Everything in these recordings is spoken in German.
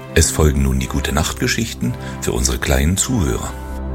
Es folgen nun die Gute-Nacht-Geschichten für unsere kleinen Zuhörer.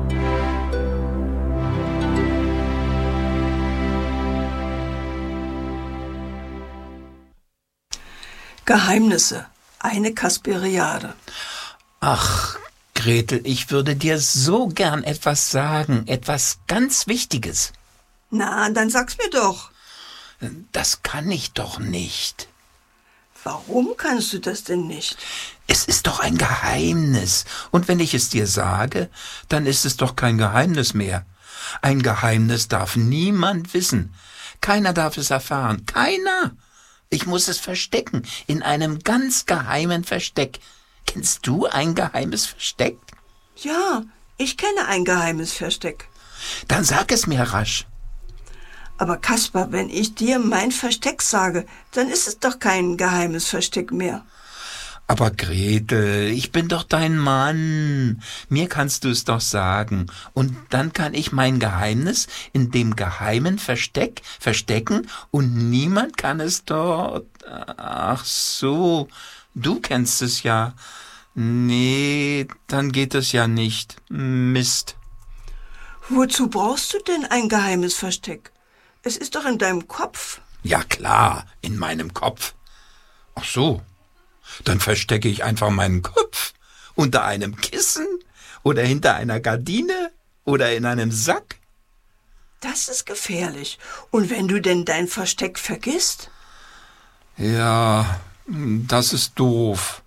Geheimnisse, eine Kasperiade. Ach, Gretel, ich würde dir so gern etwas sagen, etwas ganz Wichtiges. Na, dann sag's mir doch. Das kann ich doch nicht. Warum kannst du das denn nicht? Es ist doch ein Geheimnis. Und wenn ich es dir sage, dann ist es doch kein Geheimnis mehr. Ein Geheimnis darf niemand wissen. Keiner darf es erfahren. Keiner. Ich muss es verstecken, in einem ganz geheimen Versteck. Kennst du ein geheimes Versteck? Ja, ich kenne ein geheimes Versteck. Dann sag es mir rasch. Aber Kaspar, wenn ich dir mein Versteck sage, dann ist es doch kein geheimes Versteck mehr. Aber Gretel, ich bin doch dein Mann. Mir kannst du es doch sagen. Und dann kann ich mein Geheimnis in dem geheimen Versteck verstecken und niemand kann es dort. Ach so, du kennst es ja. Nee, dann geht es ja nicht. Mist. Wozu brauchst du denn ein geheimes Versteck? Es ist doch in deinem Kopf. Ja klar, in meinem Kopf. Ach so. Dann verstecke ich einfach meinen Kopf unter einem Kissen oder hinter einer Gardine oder in einem Sack. Das ist gefährlich. Und wenn du denn dein Versteck vergisst? Ja, das ist doof.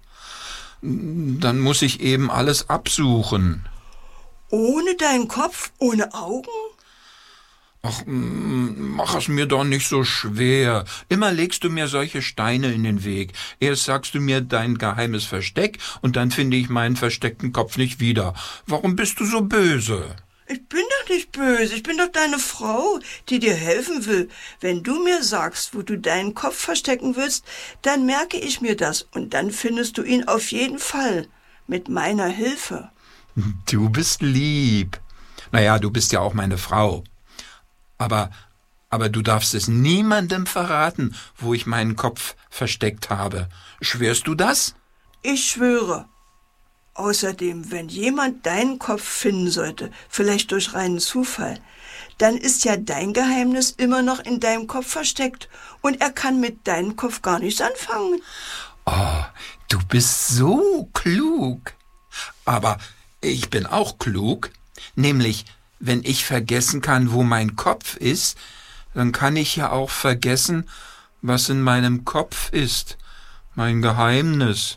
Dann muss ich eben alles absuchen. Ohne deinen Kopf, ohne Augen? Ach, mach es mir doch nicht so schwer. Immer legst du mir solche Steine in den Weg. Erst sagst du mir dein geheimes Versteck und dann finde ich meinen versteckten Kopf nicht wieder. Warum bist du so böse? Ich bin doch nicht böse. Ich bin doch deine Frau, die dir helfen will. Wenn du mir sagst, wo du deinen Kopf verstecken willst, dann merke ich mir das und dann findest du ihn auf jeden Fall. Mit meiner Hilfe. Du bist lieb. Naja, du bist ja auch meine Frau. Aber du darfst es niemandem verraten, wo ich meinen Kopf versteckt habe. Schwörst du das? Ich schwöre. Außerdem, wenn jemand deinen Kopf finden sollte, vielleicht durch reinen Zufall, dann ist ja dein Geheimnis immer noch in deinem Kopf versteckt und er kann mit deinem Kopf gar nichts anfangen. Oh, du bist so klug. Aber ich bin auch klug, nämlich wenn ich vergessen kann, wo mein Kopf ist, dann kann ich ja auch vergessen, was in meinem Kopf ist. Mein Geheimnis.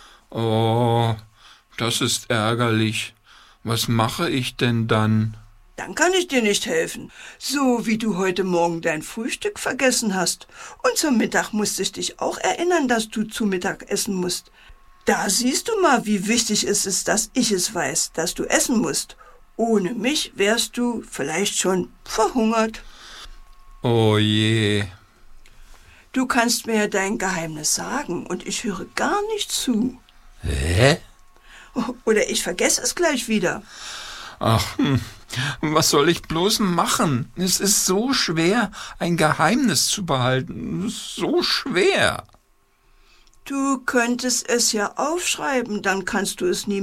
Oh, das ist ärgerlich. Was mache ich denn dann? Dann kann ich dir nicht helfen. So wie du heute Morgen dein Frühstück vergessen hast. Und zum Mittag musste ich dich auch erinnern, dass du zu Mittag essen musst. Da siehst du mal, wie wichtig es ist, dass ich es weiß, dass du essen musst. Ohne mich wärst du vielleicht schon verhungert. Oh je. Du kannst mir dein Geheimnis sagen und ich höre gar nicht zu. Hä? Oder ich vergesse es gleich wieder. Ach, was soll ich bloß machen? Es ist so schwer, ein Geheimnis zu behalten. So schwer. Du könntest es ja aufschreiben, dann kannst du es nie